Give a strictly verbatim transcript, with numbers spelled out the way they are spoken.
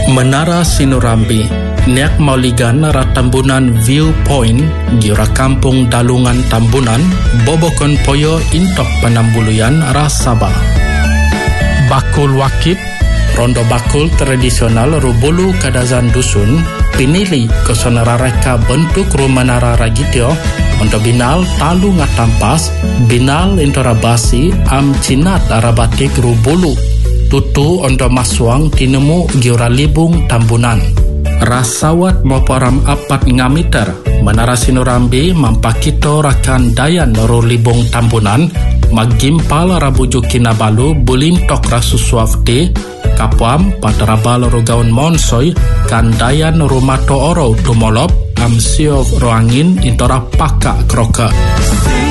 Menara Sinurambi, niak mauligan ratambunan viewpoint gira kampung Dalungan Tambunan, bobokon poyo intok penambuluyan rasaba. Bakul Wakit, rondo bakul tradisional rubulu kadazan dusun, pinili kesonara reka bentuk rumah nara ragitio, untuk binal talu ngatampas, binal intorabasi am cinat arabatik rubulu. Tutu ondo maswang tinemu giura libung Tambunan. Rasawat moporam apat ngamiter Menara Sinurambi mampakito rakan dayan ro libung Tambunan magimpal rabuju kinabalu bulintok rasuswafte kapuam patrabal ro gaun monsoy kan dayan rumato oro tumolop am siov roangin intora paka kroka.